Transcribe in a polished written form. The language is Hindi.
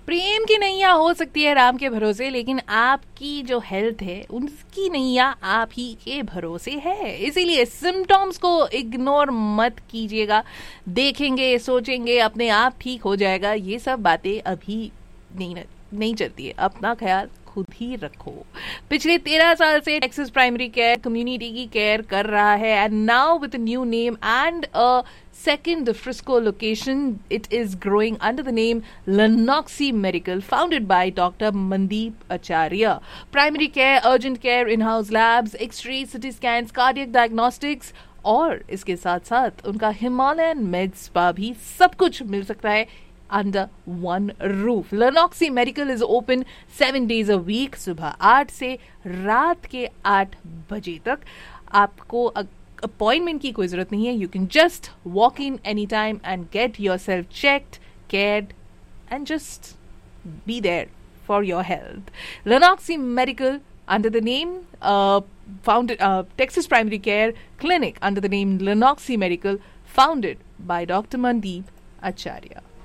प्रेम की नैया हो सकती है राम के भरोसे, लेकिन आपकी जो हेल्थ है उसकी नैया आप ही के भरोसे है। इसीलिए सिम्टम्स को इग्नोर मत कीजिएगा। देखेंगे, सोचेंगे, अपने आप ठीक हो जाएगा, ये सब बातें अभी नहीं चलती है। अपना ख्याल खुद ही रखो। पिछले 13 साल से टेक्सास प्राइमरी केयर कम्युनिटी की केयर कर रहा है, and now with new name and a second Frisco location, it is growing under the name Lenoxi Medical, founded by Dr. Mandeep Acharya. Primary care, urgent care, in-house labs, x-ray, CT scans, cardiac diagnostics, और इसके साथ साथ उनका हिमालयन मेड स्पा भी सब कुछ मिल सकता है under one roof. Lenoxi Medical is open 7 days a week, सुबह 8 से रात के 8 बजे तक। आपको अपॉइंटमेंट की कोई जरूरत नहीं है। You can just walk in any time and get your self checked, cared and just be there for your health. Lenoxi Medical under the name founded Texas Primary Care Clinic under the name Lenoxi Medical, founded by Dr. Mandeep Acharya.